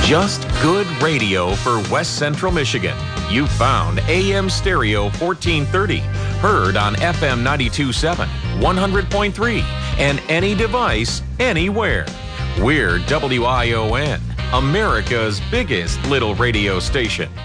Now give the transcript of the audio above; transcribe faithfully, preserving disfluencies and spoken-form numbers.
Just good radio for West Central Michigan. You found A M Stereo fourteen thirty, heard on F M ninety-two point seven, one hundred point three, and any device, anywhere. We're W I O N, America's biggest little radio station.